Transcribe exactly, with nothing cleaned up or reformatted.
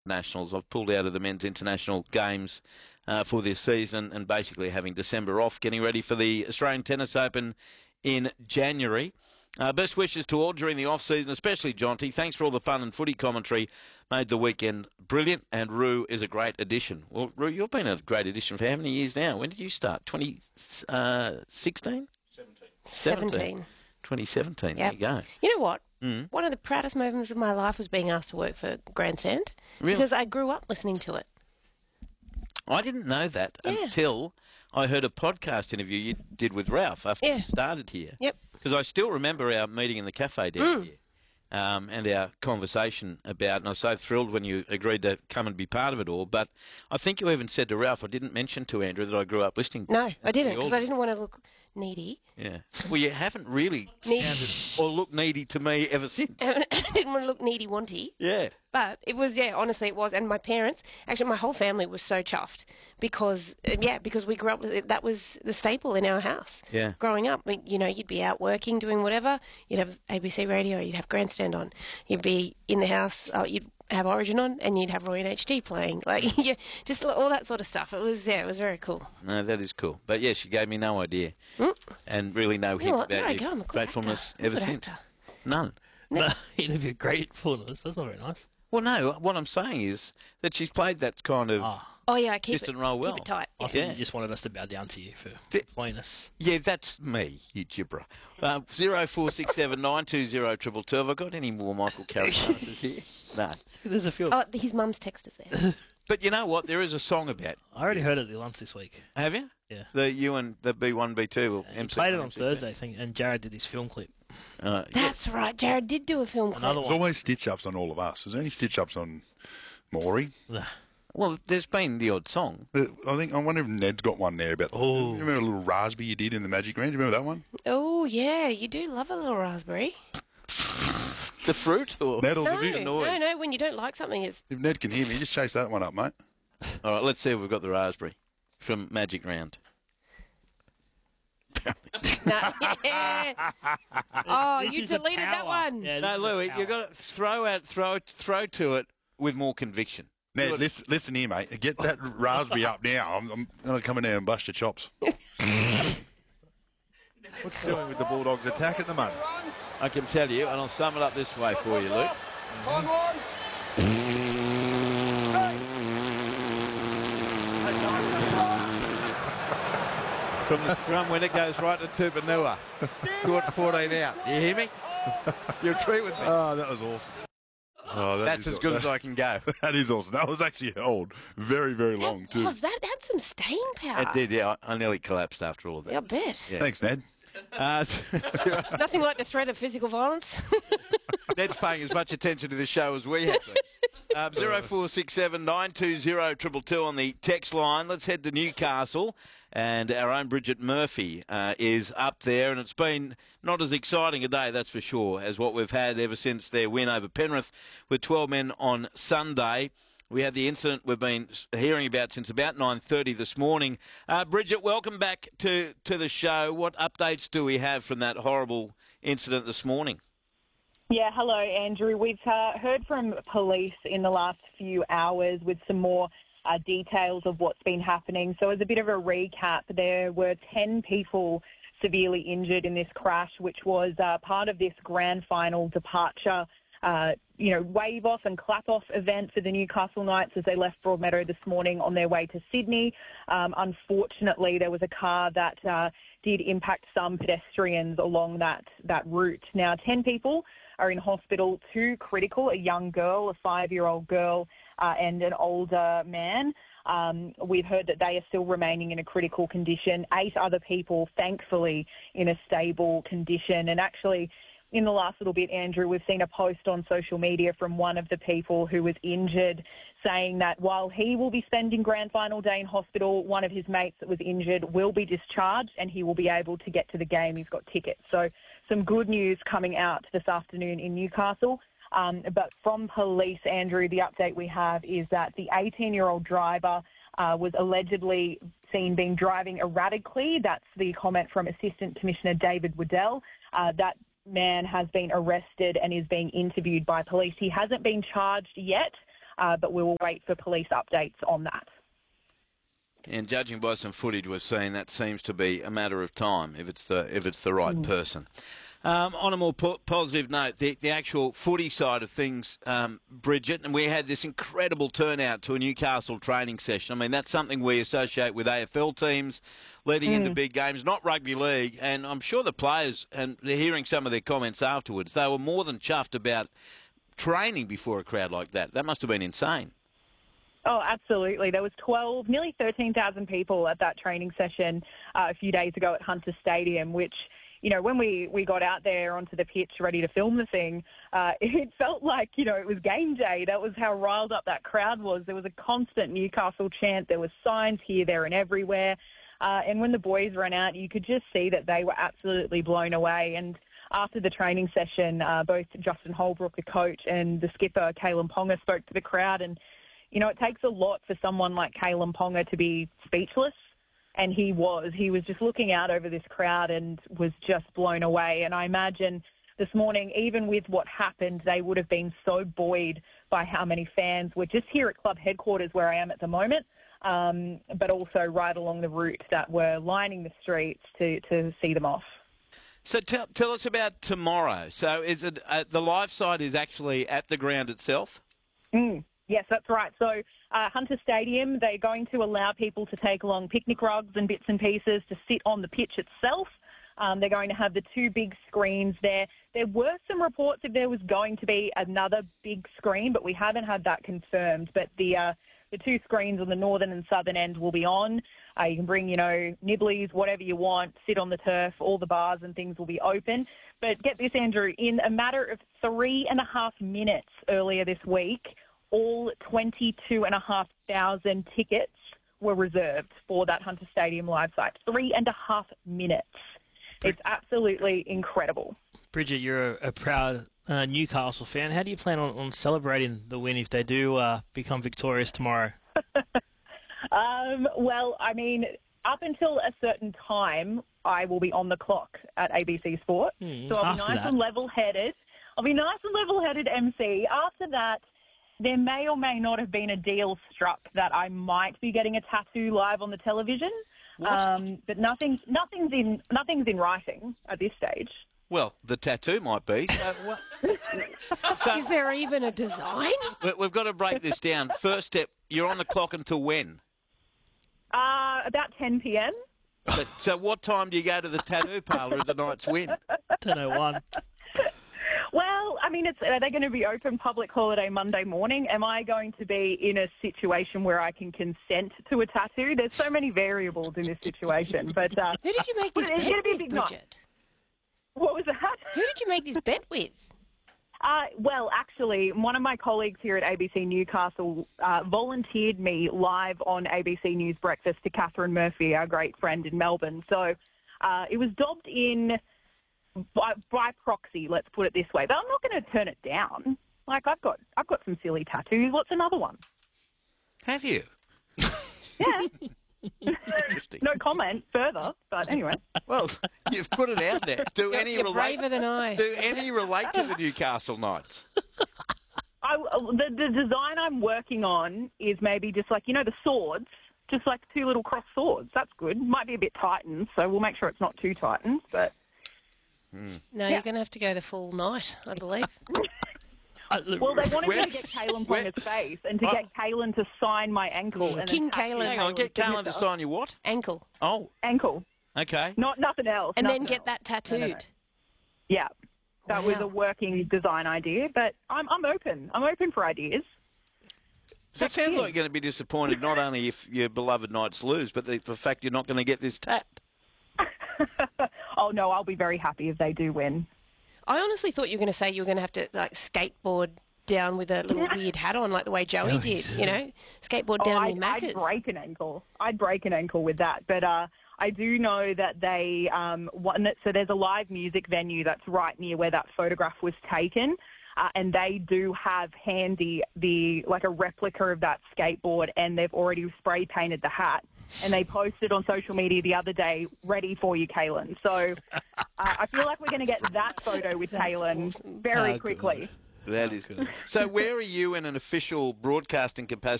nationals. I've pulled out of the men's international games uh, for this season and basically having December off, getting ready for the Australian Tennis Open in January. Uh, best wishes to all during the off-season, especially Jonty. Thanks for all the fun and footy commentary. Made the weekend brilliant, and Roo is a great addition. Well, Roo, you've been a great addition for how many years now? When did you start? twenty sixteen? seventeen. seventeen. twenty seventeen, Yep. There you go. You know what? Mm. One of the proudest moments of my life was being asked to work for Grandstand. Really? Because I grew up listening to it. I didn't know that Yeah. until I heard a podcast interview you did with Ralph after Yeah. you started here. Yep. Because I still remember our meeting in the cafe down Mm. here um, and our conversation about, and I was so thrilled when you agreed to come and be part of it all. But I think you even said to Ralph, I didn't mention to Andrew that I grew up listening to No, it. I didn't, We because all I didn't want to look needy. Yeah. Well, you haven't really Needy. sounded or looked needy to me ever since. I didn't want to look needy-wanty. Yeah. But it was, yeah, honestly it was. And my parents, actually my whole family was so chuffed because, uh, yeah, because we grew up with it. That was the staple in our house. Yeah. Growing up, we- you know, you'd be out working, doing whatever. You'd have A B C radio, you'd have Grandstand on. You'd be in the house, uh, you'd have Origin on, and you'd have Roy and H D playing. Like, yeah, just all that sort of stuff. It was, yeah, it was very cool. No, that is cool. But yes, you gave me no idea Mm. and really no You know hint what? There about I your go. I'm a good gratefulness actor. I'm a ever good since. actor. None. No, interview gratefulness. That's not very nice. Well, no, what I'm saying is that she's played that kind of... Ah, Oh, yeah, I keep Distant it, roll well. keep it tight. I Yeah. think Yeah. you just wanted us to bow down to you for Th- playing us. Yeah, that's me, you gibber. Uh, zero four six seven nine two zero triple two. Have I got any more Michael Carrick-Harris's here? No. There's a few. Oh, his mum's text is there. But you know what? There is a song about... I already heard it at the lunch this week. Have you? Yeah. The you and the B one, B two. Or He M C played it one, on M C two. Thursday, I think, and Jared did his film clip. Uh, That's right. Jared did do a film clip. Another There's one. always stitch-ups on all of us. Is there any stitch-ups on Maury? Well, there's been the odd song. Uh, I think I wonder if Ned's got one there about. Oh. You remember a little raspberry you did in the Magic Round? Do you remember that one? Oh, yeah, you do love a little raspberry. The fruit? Or... Ned'll No, the bit. no, no. When you don't like something, it's If Ned can hear me, just chase that one up, mate. All right, let's see if we've got the raspberry from Magic Round. no. Yeah. Oh, This you is the deleted that power. one. Yeah, this No, is the Louis, power. you've got to throw out, throw, throw to it with more conviction. Ned, listen, listen here, mate. Get that raspberry up now. I'm, I'm going to come in there and bust your chops. What's doing with the Bulldogs' attack at the moment? I can tell you, and I'll sum it up this way for you, Luke. From the scrum when it goes right to Tupanua. Caught fourteen out. You hear me? You agree with me? Oh, that was awesome. Oh, that That's is- as good as I can go. That is awesome. That was actually held very, very long, too. Was that had some staying power? It did, yeah. I I nearly collapsed after all of I that. bet. Yeah. Thanks, Ned. Uh, Nothing like the threat of physical violence. Ned's paying as much attention to the show as we have. Um, zero four six seven nine two zero triple two on the text line. Let's head to Newcastle, and our own Bridget Murphy uh, is up there, and it's been not as exciting a day, that's for sure, as what we've had ever since their win over Penrith with twelve men on Sunday. We had the incident we've been hearing about since about nine thirty this morning. Uh, Bridget, welcome back to, to the show. What updates do we have from that horrible incident this morning? Yeah, hello, Andrew. We've uh, heard from police in the last few hours with some more uh, details of what's been happening. So as a bit of a recap, there were ten people severely injured in this crash, which was uh, part of this grand final departure Uh, you know, wave-off and clap-off event for the Newcastle Knights as they left Broadmeadow this morning on their way to Sydney. Um, unfortunately, there was a car that uh, did impact some pedestrians along that, that route. Now, ten people are in hospital, two critical, a young girl, a five-year-old girl, uh, and an older man. Um, we've heard that they are still remaining in a critical condition. Eight other people, thankfully, in a stable condition. And actually, in the last little bit, Andrew, we've seen a post on social media from one of the people who was injured saying that while he will be spending grand final day in hospital, one of his mates that was injured will be discharged and he will be able to get to the game. He's got tickets. So some good news coming out this afternoon in Newcastle. Um, but from police, Andrew, the update we have is that the eighteen-year-old driver uh, was allegedly seen being driving erratically. That's the comment from Assistant Commissioner David Waddell. Uh, that man has been arrested and is being interviewed by police. He hasn't been charged yet, uh, but we will wait for police updates on that. And judging by some footage we've seen, that seems to be a matter of time if it's the if it's the right mm. person. Um, on a more po- positive note, the, the actual footy side of things, um, Bridget, and we had this incredible turnout to a Newcastle training session. I mean, that's something we associate with A F L teams leading mm. into big games, not rugby league. And I'm sure the players, and they're hearing some of their comments afterwards, they were more than chuffed about training before a crowd like that. That must have been insane. Oh, absolutely. There was twelve, nearly thirteen thousand people at that training session uh, a few days ago at Hunter Stadium, which, you know, when we, we got out there onto the pitch ready to film the thing, uh, it felt like, you know, it was game day. That was how riled up that crowd was. There was a constant Newcastle chant. There was signs here, there and everywhere. Uh, and when the boys ran out, you could just see that they were absolutely blown away. And after the training session, uh, both Justin Holbrook, the coach, and the skipper, Kalen Ponga, spoke to the crowd. And, you know, it takes a lot for someone like Kalen Ponga to be speechless. And he was. He was just looking out over this crowd and was just blown away. And I imagine this morning, even with what happened, they would have been so buoyed by how many fans were just here at club headquarters where I am at the moment, um, but also right along the route that were lining the streets to, to see them off. So tell, tell us about tomorrow. So is it uh, the live side is actually at the ground itself? Mm. Yes, that's right. So uh, Hunter Stadium, they're going to allow people to take along picnic rugs and bits and pieces to sit on the pitch itself. Um, they're going to have the two big screens there. There were some reports if there was going to be another big screen, but we haven't had that confirmed. But the uh, the two screens on the northern and southern end will be on. Uh, you can bring, you know, nibblies, whatever you want, sit on the turf. All the bars and things will be open. But get this, Andrew, in a matter of three and a half minutes earlier this week, all twenty-two and a half thousand tickets were reserved for that Hunter Stadium live site. Three and a half minutes. It's absolutely incredible. Bridget, you're a, a proud uh, Newcastle fan. How do you plan on, on celebrating the win if they do uh, become victorious tomorrow? um, well, I mean, up until a certain time, I will be on the clock at A B C Sport. Hmm, so I'll be nice that. and level-headed. I'll be nice and level-headed M C. After that, there may or may not have been a deal struck that I might be getting a tattoo live on the television. Um, but nothing's, nothing's, in, nothing's in writing at this stage. Well, the tattoo might be. Uh, what? So, Is there even a design? we- we've got to break this down. First step, you're on the clock until when? Uh, about ten p.m. So, so what time do you go to the tattoo parlour at the night's win? ten oh one. Well, I mean, it's, are they going to be open public holiday Monday morning? Am I going to be in a situation where I can consent to a tattoo? There's so many variables in this situation. But uh, Who did you make this it's bet gonna be a with, big night. Bridget? What was that? Who did you make this bet with? Uh, well, actually, one of my colleagues here at A B C Newcastle uh, volunteered me live on A B C News Breakfast to Catherine Murphy, our great friend in Melbourne. So uh, it was dobbed in by, by proxy, let's put it this way. But I'm not going to turn it down. Like, I've got, I've got some silly tattoos. What's another one? Have you? Yeah. Interesting. No comment further, but anyway. Well, you've put it out there. Do You're, any you're relate? braver than I. Do any relate to the Newcastle Knights? I, the, the design I'm working on is maybe just like, you know, the swords, just like two little cross swords. That's good. Might be a bit Titans, so we'll make sure it's not two Titans, but... No, Yeah. you're going to have to go the full night, I believe. Uh, look, Well, they wanted Where- me to get Kalen where- Ponga's face and to Oh. get Kalen to sign my ankle. Yeah, and King then tattoo Kalen. Hang on, get Kalen's Kalen to signature. sign you what? Ankle. Oh, Ankle. okay. Not nothing else. And then nothing get else. that No, no, tattooed. no. Yeah. That was Wow. a working design idea, but I'm, I'm open. I'm open for ideas. So it sounds like you're going to be disappointed not only if your beloved Knights lose, but the, the fact you're not going to get this tat. Oh, no, I'll be very happy if they do win. I honestly thought you were going to say you were going to have to like skateboard down with a little weird hat on like the way Joey Oh, did, yeah. you know? Skateboard Oh, down I'd, the I'd Maccas. break an ankle. I'd break an ankle with that. But uh, I do know that they, um, one, so there's a live music venue that's right near where that photograph was taken. Uh, and they do have handy the like a replica of that skateboard, and they've already spray painted the hat. And they posted on social media the other day, "Ready for you, Kalen." So uh, I feel like we're going to get that photo with Kalen awesome. very Oh, quickly. That is good. So where are you in an official broadcasting capacity?